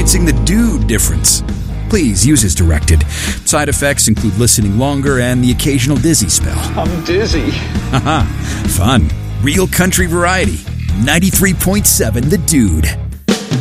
experiencing the dude difference. Please use as directed. Side effects include listening longer and the occasional dizzy spell. I'm dizzy. Haha, fun. Real country variety. 93.7 The Dude.